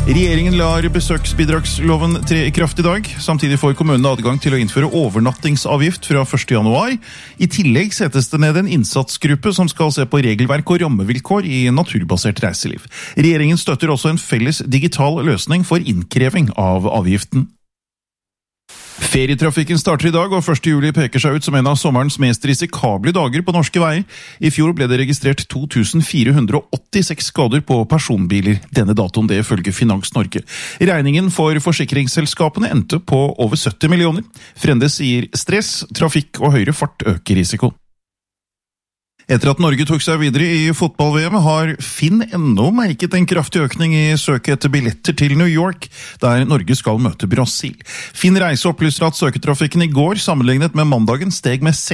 Regjeringen lar besøksbidragsloven tre i kraft i dag. Samtidig får kommunene adgang til å innføre overnattingsavgift fra 1. januar. I tillegg settes det ned en innsatsgruppe som skal se på regelverk og rammevilkår i naturbasert reiseliv. Regjeringen støtter også en felles digital løsning for innkreving av avgiften. Ferietrafikken starter i dag, og 1. juli peker seg ut som en av sommerens mest risikable dager på norske veier. I fjor ble det registrert 2486 skader på personbiler. Denne datoen det ifølge Finans Norge. Regningen for forsikringsselskapene endte på over 70 millioner. Frende sier stress, trafikk og høyere fart øker risikoen. Etter at Norge tok seg videre i fotball-VM, har Finn ennå merket en kraftig økning i søket etter billetter til New York, der Norge skal møte Brasil. Finn Reise opplyser at søketrafikken i går, sammenlignet med mandagen, steg med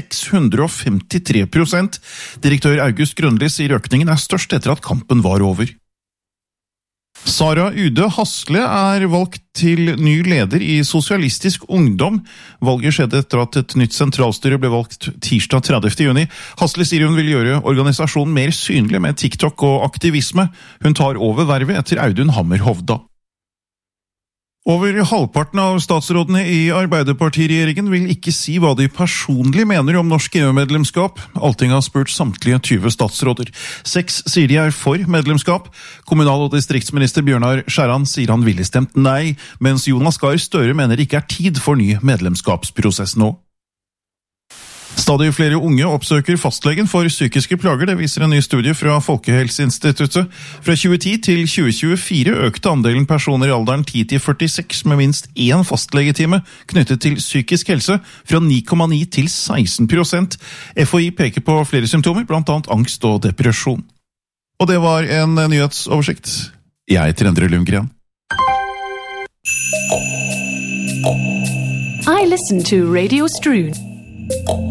653%. Direktør August Grønli sier økningen er størst etter at kampen var over. Sara Ude Hasle er valgt til ny leder i Sosialistisk Ungdom. Valget skjedde etter at et nytt sentralstyre ble valgt tirsdag 30. juni. Hasle sier hun vil gjøre organisasjonen mer synlig med TikTok og aktivisme. Hun tar over vervet etter Audun Hammer Hovda. Over halvparten av statsrådene i Arbeiderpartiregjeringen vil ikke si hva de personlig mener om norsk EU-medlemskap. Alting har spurt samtlige 20 statsråder. 6 sier de er for medlemskap. Kommunal- og distriktsminister Bjørnar Skjæran sier han ville stemt nei, mens Jonas Gahr Støre mener det ikke er tid for ny medlemskapsprosess nå. Stadig flere unge oppsøker fastlegen for psykiske plager, det viser en ny studie fra Folkehelseinstituttet. Fra 2010 til 2024 økte andelen personer i alderen 10 til 46 med minst 1 fastlegetime knyttet til psykisk helse, fra 9,9 til 16%. FHI peker på flere symptomer, blant annet angst og depresjon. Og det var en nyhetsoversikt. Jeg heter Endre Lundgren. I listen to Radio Strud.